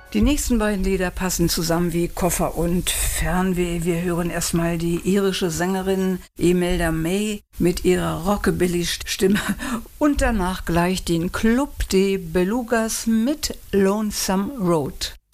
Die nächsten beiden Lieder passen zusammen wie Koffer und Fernweh. Wir hören erstmal die irische Sängerin Imelda May mit ihrer Rockabilly-Stimme und danach gleich den Club de Belugas mit Lonesome Road.